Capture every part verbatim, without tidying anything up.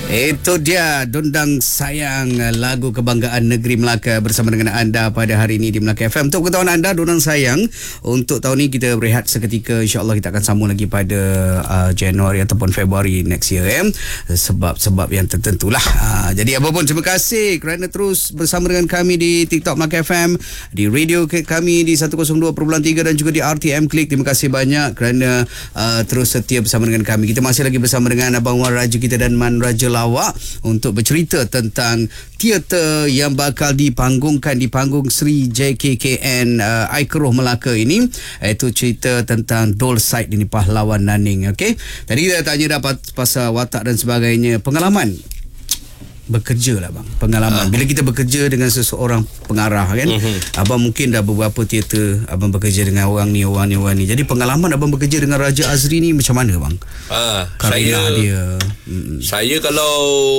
Itu dia Dundang Sayang, lagu kebanggaan negeri Melaka bersama dengan anda pada hari ini di Melaka F M. Untuk pengetahuan anda, Dundang Sayang untuk tahun ini kita berehat seketika. InsyaAllah kita akan sambung lagi pada uh, Januari ataupun Februari next year eh? Sebab-sebab yang tertentulah. uh, Jadi apapun, terima kasih kerana terus bersama dengan kami di TikTok Melaka F M, di radio kami di seratus dua perpuluhan tiga dan juga di R T M Click. Terima kasih banyak kerana uh, terus setia bersama dengan kami. Kita masih lagi bersama dengan Abang Wan Raja kita dan Man Raja Lawak untuk bercerita tentang teater yang bakal dipanggungkan di panggung Sri J K K N uh, Aikeroh Melaka ini, iaitu cerita tentang Dol Said ini, pahlawan Naning. Okey, tadi kita tanya dah pasal watak dan sebagainya. Pengalaman bekerja lah bang, pengalaman bila kita bekerja dengan seseorang pengarah kan. uh-huh. Abang mungkin dah beberapa teater abang bekerja dengan orang ni, orang ni, orang ni. Jadi pengalaman abang bekerja dengan Raja Azri ni macam mana bang? Ah, Karena saya dia saya kalau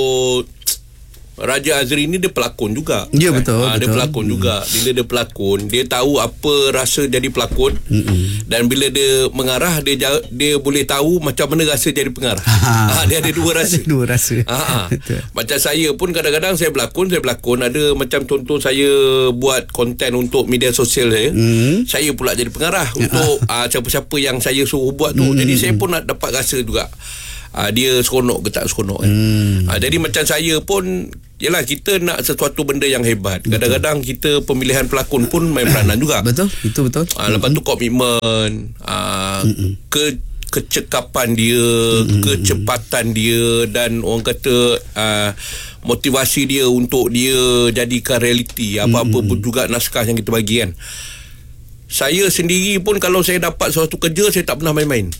Raja Azri ni dia pelakon juga. Ya betul, ha, betul. Dia pelakon hmm. juga. Bila dia pelakon, dia tahu apa rasa jadi pelakon. Hmm. Dan bila dia mengarah, dia dia boleh tahu macam mana rasa jadi pengarah. Ha, dia ada dua rasa. Ada dua rasa. Ha, ha. Macam saya pun kadang-kadang saya berlakon, saya berlakon ada macam contoh saya buat konten untuk media sosial saya. Hmm. Saya pula jadi pengarah untuk uh, siapa-siapa yang saya suruh buat tu. Hmm. Jadi saya pun nak dapat rasa juga. Uh, dia seronok ke tak seronok kan. Hmm. Uh, jadi macam saya pun, yalah, kita nak sesuatu benda yang hebat. Kadang-kadang kita pemilihan pelakon pun main peranan juga. Betul, itu betul. Uh, lepas tu komitmen, uh, ke kecekapan dia, mm-hmm. kecepatan dia, dan orang kata uh, motivasi dia untuk dia jadikan realiti apa-apa pun juga naskah yang kita bagi kan. Saya sendiri pun kalau saya dapat suatu kerja, saya tak pernah main-main.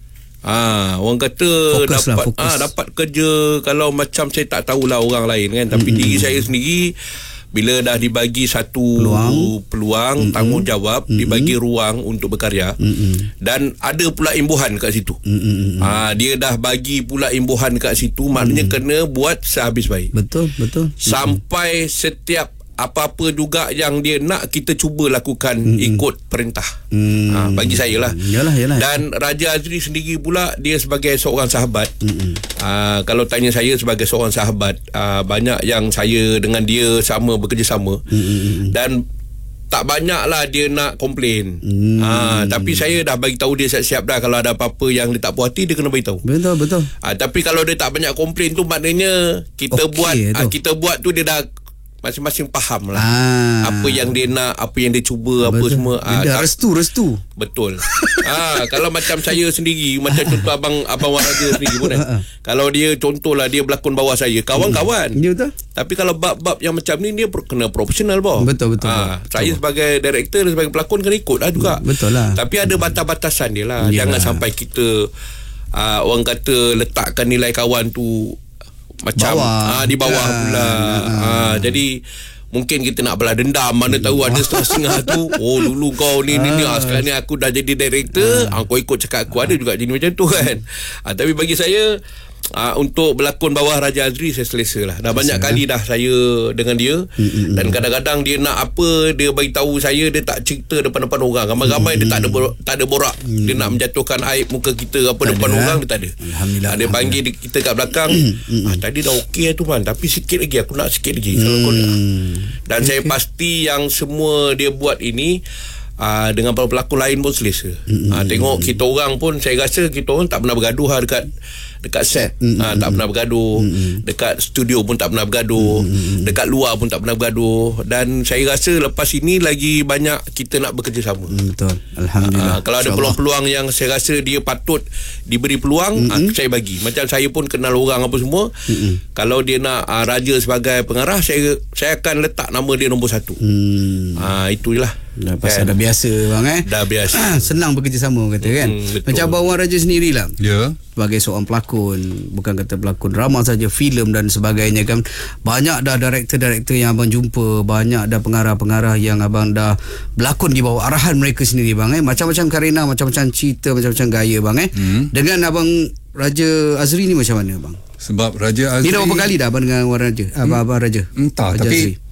Ah, orang kata fokus dapat lah, ah dapat kerja kalau macam saya tak tahulah orang lain kan, tapi mm-hmm. diri saya sendiri bila dah dibagi satu peluang, peluang mm-hmm. tanggungjawab, mm-hmm. dibagi ruang untuk berkarya, mm-hmm. dan ada pula imbuhan kat situ. Mm-hmm. Ah, dia dah bagi pula imbuhan kat situ, maknanya mm-hmm. kena buat sehabis baik. Betul, betul. Sampai mm-hmm. setiap apa-apa juga yang dia nak, kita cuba lakukan mm-hmm. ikut perintah. Mm. Ha, bagi saya lah. Yalah, yalah. Dan Raja Azri sendiri pula, dia sebagai seorang sahabat. Mm-hmm. Ha, kalau tanya saya sebagai seorang sahabat, ha, banyak yang saya dengan dia sama, bekerjasama. Mm-hmm. Dan tak banyak lah dia nak komplain. Mm. Ha, tapi saya dah bagi tahu dia siap-siap dah, kalau ada apa-apa yang dia tak puas hati, dia kena bagi tahu. Betul, betul. Ha, tapi kalau dia tak banyak komplain tu, maknanya kita okay, buat ha, kita buat tu dia dah masing-masing faham lah ah. apa yang dia nak, apa yang dia cuba. Betul. Apa semua dia ah, restu restu betul. ah, Kalau macam saya sendiri, macam contoh abang abang Wan Raja sendiri pun kan, kalau dia contohlah dia berlakon bawah saya, kawan-kawan. Ya, betul. Tapi kalau bab-bab yang macam ni, dia kena profesional boh. Betul, betul, ah, betul. Saya sebagai director, sebagai pelakon kena ikut lah juga. Betul lah. Tapi ada batas-batasan dia lah. Yalah. Jangan sampai kita ah, orang kata letakkan nilai kawan tu macam bawah. Ah, di bawah kan. Pula ah, jadi mungkin kita nak balas dendam, mana tahu ada setengah-setengah tu, oh dulu kau ni ni, ni. Ah, sekarang ni aku dah jadi director, ah. Ah, kau ikut cakap aku. Ada juga jadi macam tu kan. ah, Tapi bagi saya, Uh, untuk berlakon bawah Raja Azri, saya selesa lah. Dah selesa, banyak kali dah saya dengan dia. Mm-mm. Dan kadang-kadang dia nak apa, dia bagi tahu saya, dia tak cerita depan-depan orang. Ramai-ramai mm-hmm. dia tak ada borak, tak ada borak. Mm. Dia nak menjatuhkan aib muka kita apa tak depan ada, orang, dia tak ada. Alhamdulillah. Dia panggil kita kat belakang. ah, Tadi dah okey tu man, tapi sikit lagi, aku nak sikit lagi. Mm. Kalau kau nak. Dan okay. saya pasti yang semua dia buat ini Uh, dengan pelakon lain pun selesa. Mm-hmm. uh, Tengok kita orang pun, saya rasa kita orang tak pernah bergaduh lah dekat dekat set. Mm-hmm. uh, Tak pernah bergaduh. Mm-hmm. Dekat studio pun tak pernah bergaduh. Mm-hmm. Dekat luar pun tak pernah bergaduh. Dan saya rasa lepas ini lagi banyak kita nak bekerjasama. Mm, betul. Alhamdulillah. uh, Kalau ada peluang-peluang yang saya rasa dia patut diberi peluang, mm-hmm. uh, saya bagi. Macam saya pun kenal orang apa semua. Mm-hmm. Kalau dia nak uh, Raja sebagai pengarah, saya saya akan letak nama dia nombor satu. mm. uh, Itulah. Dah pasal kan? Dah biasa bang eh. Dah biasa. Senang bekerjasama kata kan. Hmm, macam Abang Wan Raja sendirilah. Ya. Yeah. Sebagai seorang pelakon, bukan kata pelakon drama saja, filem dan sebagainya kan. Banyak dah director-director yang abang jumpa, banyak dah pengarah-pengarah yang abang dah berlakon di bawah arahan mereka sendiri bang eh. Macam-macam karena, macam-macam cerita, macam-macam gaya bang eh. Hmm. Dengan abang Raja Azri ni macam mana bang? Sebab Raja Azri ni dah berapa kali dah abang dengan Wan Raja? Hmm? Abang, abang Raja. Entah, Raja tapi Azri.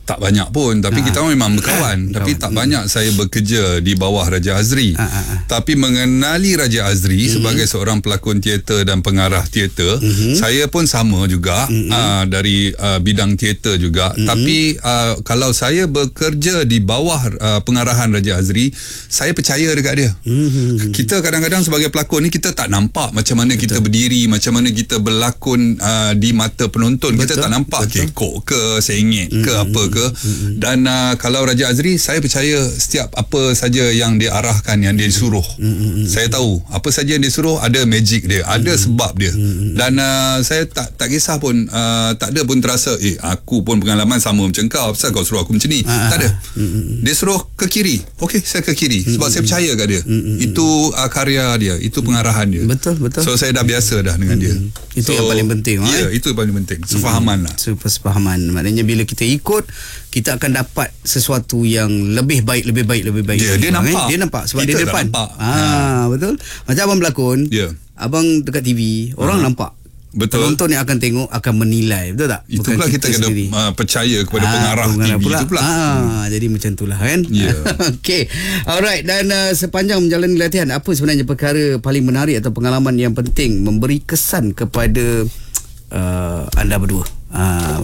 tak banyak pun, tapi ha. kita memang berkawan. ha. Tapi tak hmm. banyak saya bekerja di bawah Raja Azri. ha. Ha. Tapi mengenali Raja Azri hmm. sebagai seorang pelakon teater dan pengarah teater, hmm. saya pun sama juga, hmm. uh, dari uh, bidang teater juga. hmm. Tapi uh, kalau saya bekerja di bawah uh, pengarahan Raja Azri, saya percaya dekat dia. hmm. Kita kadang-kadang sebagai pelakon ni, kita tak nampak macam mana Betul. kita berdiri, macam mana kita berlakon uh, di mata penonton. Betul. Kita tak nampak Betul. kekok ke, sengit hmm. ke apa ke. Mm-hmm. Dan uh, kalau Raja Azri, saya percaya setiap apa saja yang dia arahkan, yang dia suruh, mm-hmm. saya tahu apa saja yang dia suruh ada magic dia, mm-hmm. ada sebab dia. mm-hmm. Dan uh, saya tak tak kisah pun, uh, tak ada pun terasa eh aku pun pengalaman sama macam kau, pasal kau suruh aku macam ni. ah, tak ada. mm-hmm. Dia suruh ke kiri, okey saya ke kiri, sebab mm-hmm. saya percaya kat dia. mm-hmm. Itu uh, karya dia, itu pengarahan dia. Betul betul. So saya dah biasa dah dengan mm-hmm. dia. Itu so, yang paling penting. Ya, yeah, itu yang paling penting. Sefahaman mm-hmm. lah. Super sefahaman. Maknanya bila kita ikut, kita akan dapat sesuatu yang lebih baik, lebih baik, lebih baik. Dia, dia nampak. Eh? Dia nampak sebab kita dia depan. Nampak. Ah, ha. Betul. Macam abang berlakon, yeah. abang dekat T V, orang ha. nampak. Betul. Penonton yang akan tengok akan menilai, betul tak? Itu Bukan pula kita, kita kena uh, percaya kepada ah, pengarah T V pula. Itu pula. Ah, hmm. Jadi macam itulah kan. Yeah. Okey. Alright, dan uh, sepanjang menjalani latihan, apa sebenarnya perkara paling menarik atau pengalaman yang penting memberi kesan kepada uh, anda berdua? Ah.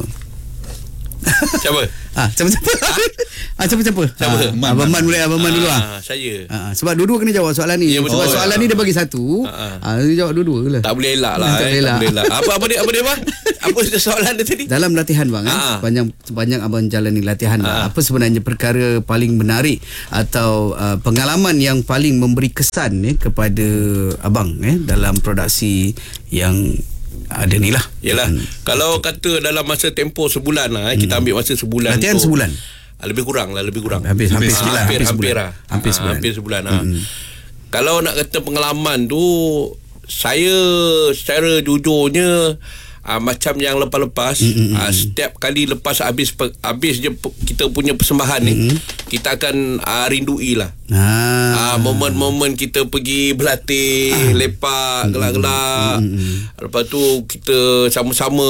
Siapa? Ah, siapa-siapa? Ah, siapa-siapa? Siapa? Ah, Abang Man boleh, Abang Man dulu ah. Saya. Ah, sebab dua-dua kena jawab soalan ni. Ya, sebab oh, soalan ya. ni dia bagi satu. Ah, dia jawab dua-dua lah. Tak boleh elak lah. Tak boleh elak. elak. Apa apa dia apa dia bang? Apa soalan dia tadi? Dalam latihan bang, kan? Sepanjang sepanjang abang jalani latihan, ah. apa sebenarnya perkara paling menarik atau uh, pengalaman yang paling memberi kesan eh kepada abang eh dalam produksi yang ada ni lah. Yalah. Hmm. Kalau kata dalam masa tempoh sebulan lah, hmm. kita ambil masa sebulan. Latihan untuk, sebulan. Lebih kurang lah, lebih kurang. Hampir hampir sebulan. Hampir hampir lah. Hampir sebulan. Hampir sebulan. Ha. Hmm. Kalau nak kata pengalaman tu, saya secara jujurnya Uh, macam yang lepas-lepas, mm-hmm. uh, setiap kali lepas habis habis je kita punya persembahan mm-hmm. ni, kita akan uh, rindui lah. Ah. Uh, momen-momen kita pergi berlatih, ah. lepak, gelak-gelak. Mm-hmm. Lepas tu kita sama-sama,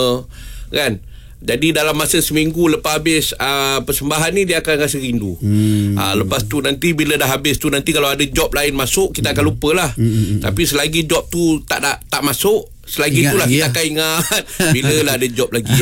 kan? Jadi dalam masa seminggu lepas habis uh, persembahan ni, dia akan rasa rindu. Hmm. Uh, lepas tu nanti bila dah habis tu, nanti kalau ada job lain masuk, kita akan lupalah. Hmm. Tapi selagi job tu tak tak, tak masuk, selagi ingat itulah kita ya. akan ingat bila lah ada job lagi.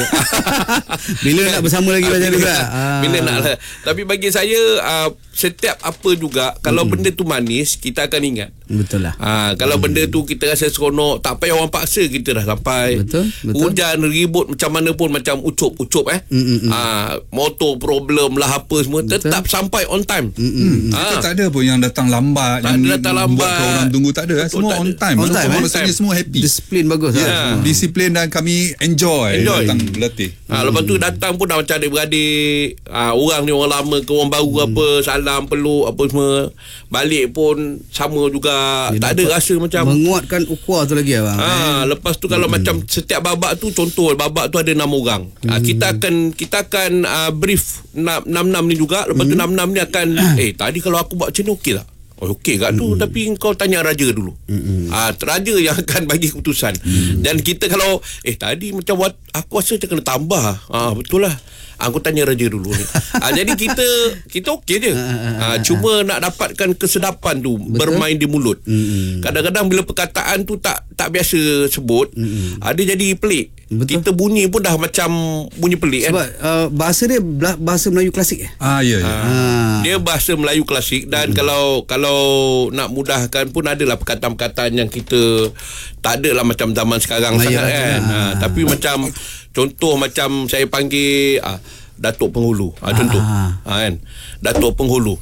Bila nak bersama lagi macam tu lah. Bila nak lah. Tapi bagi saya, uh, setiap apa juga, kalau hmm. benda tu manis, kita akan ingat. Betul lah. Uh, kalau hmm. benda tu kita rasa seronok, tak payah orang paksa, kita dah sampai. Betul, betul. Hujan, ribut macam mana pun, macam ucup-ucup eh. Hmm. Uh, motor problem lah apa semua, betul. Tetap sampai on time. Hmm. Uh. Kita tak ada pun yang datang lambat, tak yang datang lambat, buat orang tunggu, tak ada. Betul, semua tak on time. On time, on time. Semua happy. Disiplin bagus yeah. lah. Disiplin, dan kami enjoy, enjoy. datang berlatih. Ha, lepas tu datang pun dah macam adik-beradik. Ha, orang ni orang lama ke orang baru hmm. apa, salam, peluk apa semua. Balik pun sama juga. Dia tak ada rasa macam menguatkan ukhuwah tu lagi abang. Ha, eh? Lepas tu kalau hmm. macam setiap babak tu, contoh babak tu ada enam orang. Hmm. Ha, kita akan kita akan uh, brief enam-enam ni juga. Lepas hmm. tu enam-enam ni akan eh tadi kalau aku buat macam ni okey tak? Oh, okey kat tu, mm-hmm. tapi kau tanya raja dulu. Mm-hmm. Ah, raja yang akan bagi keputusan. Mm-hmm. Dan kita kalau eh tadi macam wat, aku rasa macam kena tambah. Ah, betul lah. Aku tanya raja dulu ni. ah, jadi kita kita okey je. Ah, cuma nak dapatkan kesedapan tu, betul? Bermain di mulut. Mm-hmm. Kadang-kadang bila perkataan tu tak tak biasa sebut, mm-hmm. ah, dia jadi pelik. Betul. Kita bunyi pun dah macam bunyi pelik. Sebab kan? uh, bahasa dia bahasa Melayu klasik eh? Ah ya ya. Ah, dia bahasa Melayu klasik, dan hmm. kalau kalau nak mudahkan pun adalah perkataan-perkataan yang kita tak ada lah macam zaman sekarang ah, sangat ya, kan. Ah. Ah, tapi macam contoh macam saya panggil ah, Datuk Penghulu. Ah, contoh. Ah. Ah, kan? Datuk Penghulu.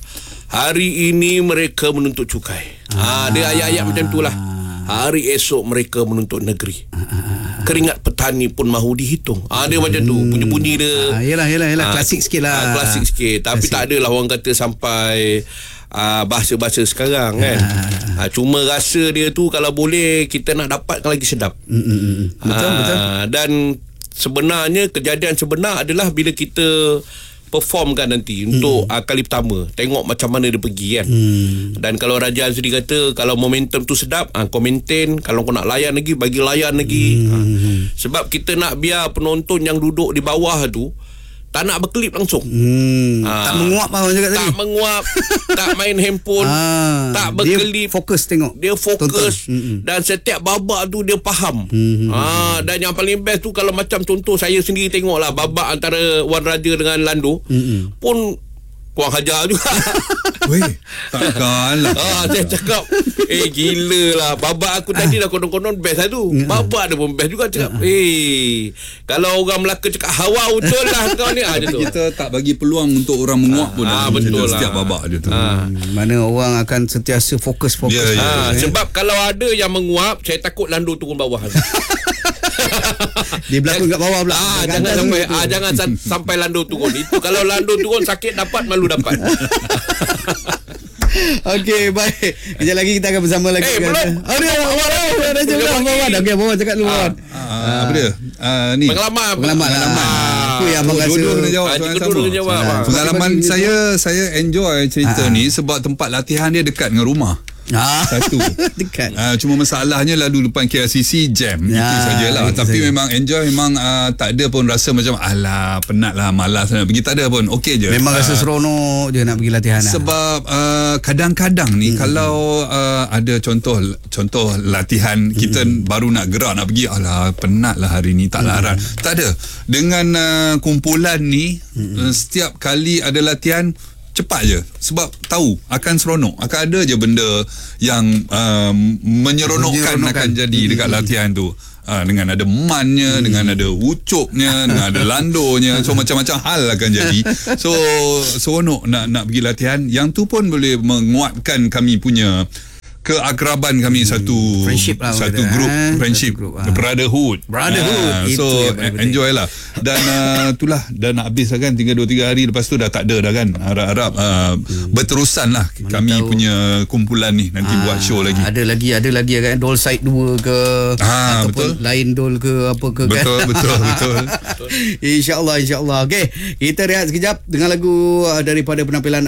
Hari ini mereka menuntut cukai. Ah, ah dia ayat-ayat macam itulah. Hari esok mereka menuntut negeri. Keringat petani pun mahu dihitung. Ah, dia hmm. macam tu. Bunyi-bunyi dia. Ah, yelah, yelah, yelah. Ah, klasik sikit lah. Ah, klasik sikit. Tapi klasik. Tak adalah orang kata sampai ah, bahasa-bahasa sekarang kan. Ah. Ah, cuma rasa dia tu kalau boleh kita nak dapatkan lagi sedap. Mm-mm. Betul, ah, betul. Dan sebenarnya kejadian sebenar adalah bila kita perform kan nanti untuk hmm. uh, kali pertama, tengok macam mana dia pergi kan. hmm. Dan kalau Raja Azri kata kalau momentum tu sedap, uh, kau maintain. Kalau kau nak layan lagi, bagi layan lagi. hmm. uh, Sebab kita nak biar penonton yang duduk di bawah tu tak nak berkelip langsung. Hmm, Ah. tak menguap apa cakap tadi. Tak menguap, tak main handphone, Ah, tak dia berkelip. fokus tengok. Dia fokus Tonton. dan setiap babak tu dia faham. Mm-mm. Ah, dan yang paling best tu kalau macam contoh saya sendiri tengoklah babak antara Wan Raja dengan Lando Mm-mm. pun kurang hajar juga. Weh, takkanlah. Ah, saya cakap eh gila lah. Babak aku tadi dah konon-konon best lah tu. Babak dia pun best juga. Cakap eh kalau orang Melaka cakap hawa betul lah kau ni. Ah, macam tu. Kita tak bagi peluang untuk orang menguap pun Ah, dalam betul cerita lah. setiap babak dia tu. Ah. Hmm, mana orang akan sentiasa fokus-fokus. Ya, ya. Ah, eh. sebab kalau ada yang menguap, saya takut Lando turun bawah. Dia berlakon kat bawah pula. Ah, Kat jangan atas sampai tu. ah, jangan san- sampai Lando turun. Itu kalau Lando turun sakit dapat, malu dapat. Okey, baik. Kejap lagi kita akan bersama lagi. Eh, dengan- belum. Oh, dia awal awal dah Belum jawab lagi. awal. Okey, bawa cakap dulu awal. Ah, apa dia? Ah, ni. Pengalaman. Pengalaman lah. Apa yang abang Oh, rasa? dua-dua kena jawab Ah, soalan dua-dua sama. kena jawab. Ah. Pengalaman Bagi-bagi saya saya enjoy cerita Ah. ni sebab tempat latihan dia dekat dengan rumah. Ah, Satu. dekat. Uh, cuma masalahnya lalu depan K L C C jam. Ya, Itu sajalah. itu Tapi saja. memang enjoy, memang uh, tak ada pun rasa macam alah penat lah, malas nak pergi, tak ada pun. Okey je. Memang rasa Ah, seronok je nak pergi latihan lah. sebab uh, kadang-kadang ni hmm. kalau uh, ada contoh contoh latihan kita hmm. baru nak gerak nak pergi, alah penat lah hari ni, tak larat. Hmm. Tak ada. Dengan uh, kumpulan ni hmm. uh, setiap kali ada latihan cepat je sebab tahu akan seronok, akan ada je benda yang um, menyeronokkan, Menyeronokkan. akan jadi dekat latihan tu. Ha, dengan ada mannya, hmm. dengan ada ucupnya, dengan ada landonya, so macam-macam hal akan jadi. So seronok nak nak pergi latihan. Yang tu pun boleh menguatkan kami punya keakraban kami, hmm. satu Friendship lah satu kata, group eh? friendship, Satu group, ah. brotherhood Brotherhood, Ah, itu so yang paling penting. enjoy lah. Dan uh, itulah dah nak habis lah kan, tinggal dua tiga hari lepas tu dah tak ada dah kan. Harap-harap uh, hmm. berterusan lah Mana kami tahu. punya kumpulan ni nanti Ah, buat show lagi. Ada lagi, ada lagi kan Dol Side dua ke, Ah, ataupun betul. lain Dol ke apa ke kan. Betul, betul, betul. InsyaAllah, insyaAllah. Okey, kita rehat sekejap dengan lagu uh, daripada penampilan